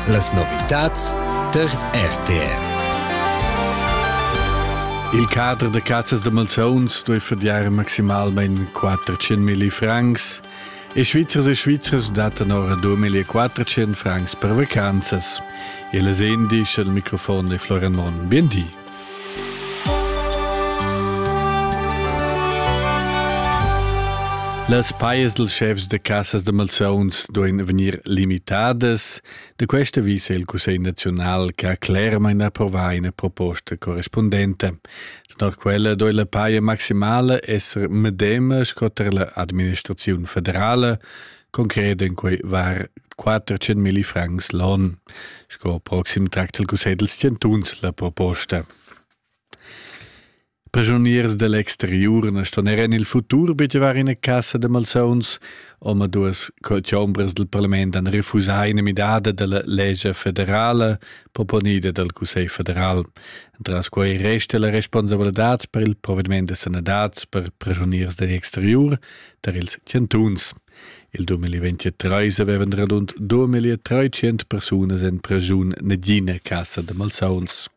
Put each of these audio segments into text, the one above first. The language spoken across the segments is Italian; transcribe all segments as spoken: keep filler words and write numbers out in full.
Las novitats der R T R. Il cadre de cassas de malsauns deve ferdiare maximalmein quattrocento francs e Schweizers e Schweizers daten ora duemilaquattrocento francs per vacanzas. E le sendi al microfono di Florian Mon. Biendi. Las paias dels chefs de cassas de malsauns devono venir limitades. De questa visa il Consiglio Nazionale che ha chiaramente approvato una proposta corrispondente. Tanto quella dove la paia maximale essere medema scotter l'amministrazione federale, concreto in cui var quattrocento francs l'anno. Sco prossimo tracta il Consiglio dels Tientuns la proposta. Prigioniers dell'exterior ne stoneren il futur bitevar in a cassa de malsauns, oma duas chambres del Parlament han refusai una midada della legge federale proponida dal Consiglio federal, tras quei resta la responsabilità per il provvedimento de sanità per prigioniers dell'exterior per ils Tientuns. Il duemilaventitré avevano raggiunto duemilatrecento persone in prigione negina cassa de malsauns.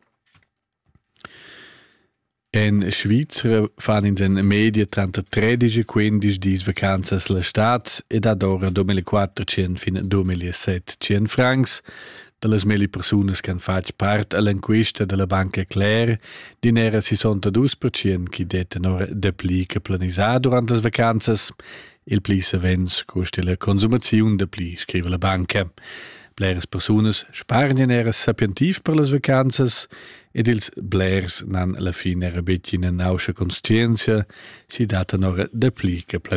In Svizzera fanno in media tra tredici e quindici dis vacanzas l'estate e da ora duemilaquattrocento fino a duemilasettecento francs. Delle mille persone che hanno fatto parte all'inquista della Banca Claire, di nera sessantadue per cento che devono ora de pli che planizzare durante le vacanzas. Il pli se vens costa la consumazione de pli, scrive la banca. Bleres personas spargnan eras sapientiv per las vacanzas ed ils blers nan la fine era bet in nauscia conscienzia si data nora de pli che